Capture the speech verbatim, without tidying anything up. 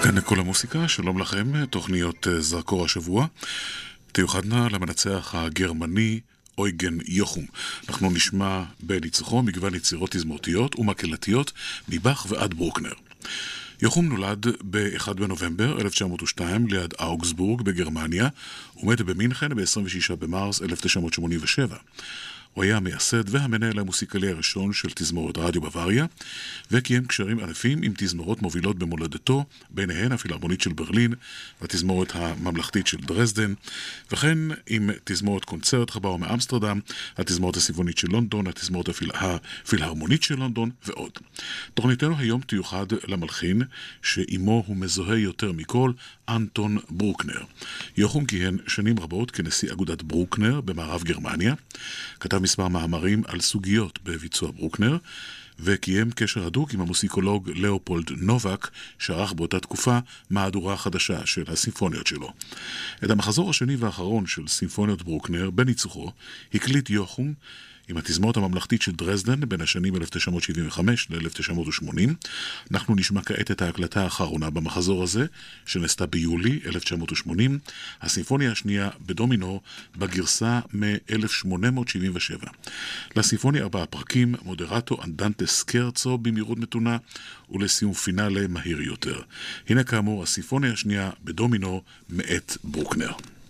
כאן כל המוסיקה, שלום לכם, תוכניות זרקור השבוע. תיוחדנה למנצח הגרמני אויגן יוחום. אנחנו נשמע בניצחו מגוון יצירות תזמורתיות ומקהלתיות מבאך ועד ברוקנר. יוחום נולד ב-אחד בנובמבר אלף תשע מאות ושתיים ליד אוגסבורג בגרמניה, ומת במינכן ב-עשרים ושישה במרס אלף תשע מאות שמונים ושבע. הוא היה המייסד והמנהל המוסיקלי הראשון של תזמורת רדיו בוואריה, וקיים קשרים ענפים עם תזמורות מובילות במולדתו, ביניהן הפילהרמונית של ברלין והתזמורת הממלכתית של דרזדן, וכן עם תזמורת קונצרט חבאו מאמסטרדם, התזמורת הסימפונית של לונדון, התזמורת הפיל... הפילהרמונית של לונדון ועוד. תוכניתנו היום תיוחד למלחין שעימו הוא מזוהה יותר מכל, אנטון ברוקנר. יוחום כיהן שנים רבות כנשיא אגודת ברוקנר במערב גרמניה, כתב מספר מאמרים על סוגיות בביצוע ברוקנר, וקיים קשר הדוק עם המוסיקולוג לאופולד נובק, שערך באותה תקופה מהדורה חדשה של הסימפוניות שלו. את המחזור השני והאחרון של סימפוניות ברוקנר בניצוחו הקליט יוחום עם התזמורת הממלכתית של דרזדן בין השנים אלף תשע מאות שבעים וחמש ל-אלף תשע מאות ושמונים. אנחנו נשמע כעת את ההקלטה האחרונה במחזור הזה, שנעשתה ביולי אלף תשע מאות ושמונים, הסימפוניה השנייה בדומינו בגרסה מ-אלף שמונה מאות שבעים ושבע. לסימפוניה ארבעה פרקים, מודרטו אנדנטה סקרצו במהירות מתונה, ולסיום פינאלה מהיר יותר. הנה כאמור הסימפוניה השנייה בדומינו מאת ברוקנר.